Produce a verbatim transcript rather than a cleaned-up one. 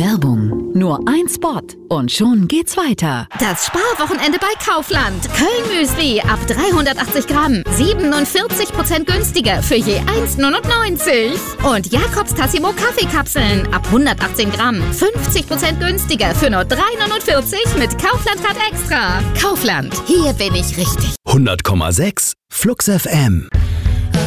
Werbung. Nur ein Spot und schon geht's weiter. Das Sparwochenende bei Kaufland. Köln-Müsli ab dreihundertachtzig Gramm. siebenundvierzig Prozent günstiger für je eins neunundneunzig. Und Jakobs Tassimo Kaffeekapseln ab hundertachtzehn Gramm. fünfzig Prozent günstiger für nur drei neunundvierzig mit Kaufland-Card Extra. Kaufland, hier bin ich richtig. hundert Komma sechs Flux F M.